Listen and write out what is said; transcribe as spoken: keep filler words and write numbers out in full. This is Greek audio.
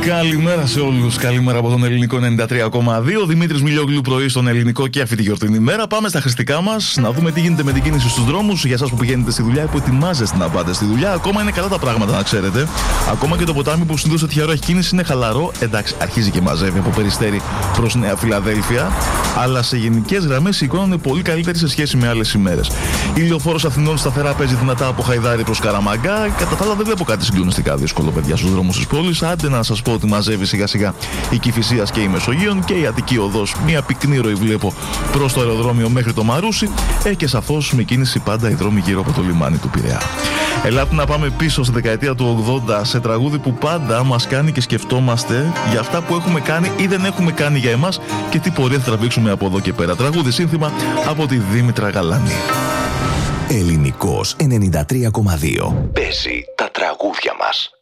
Καλημέρα σε όλους. Καλημέρα από τον Ελληνικό ενενήντα τρία κόμμα δύο. Δημήτρης Μιλιόγλου πρωί στον Ελληνικό και αυτή τη γιορτινή μέρα. Πάμε στα χρηστικά μας να δούμε τι γίνεται με την κίνηση στους δρόμους. Για εσάς που πηγαίνετε στη δουλειά ή που ετοιμάζεστε να πάτε στη δουλειά, ακόμα είναι καλά τα πράγματα να ξέρετε. Ακόμα και το ποτάμι που συνήθως τέτοια ώρα έχει κίνηση είναι χαλαρό. Εντάξει, αρχίζει και μαζεύει από Περιστέρι προς Νέα Φιλαδέλφια. Αλλά σε γενικές γραμμές η εικόνα είναι πολύ καλύτερη σε σχέση με άλλες ημέρες. Η Λεωφόρος Αθηνών σταθερά παίζει δυνατά από Χαϊδάρι προς Καραμαγκά. Κατά τα άλλα, δεν βλέπω κάτι συγκλονιστικά δύσκολο, παιδιά, στους δρόμους της πόλης. Άντε να σας πω ότι μαζεύει σιγά σιγά η Κηφισίας και η Μεσογείων και η Αττική Οδός. Μια πυκνή ροή βλέπω προς το αεροδρόμιο μέχρι το Μαρούσι. Ε, και σαφώς με κίνηση πάντα οι δρόμοι γύρω από το λιμάνι του Πειραιά. Ελάτε να πάμε πίσω στη δεκαετία του ογδόντα σε τραγούδι που πάντα μας κάνει και σκεφτόμαστε για αυτά που έχουμε κάνει ή δεν έχουμε κάνει για εμάς και τι πορεία θα τραβήξουμε από εδώ και πέρα. Τραγούδι σύνθημα από τη Δήμητρα Γαλάνη. Ελληνικός ενενήντα τρία κόμμα δύο. Παίζει τα τραγούδια μας.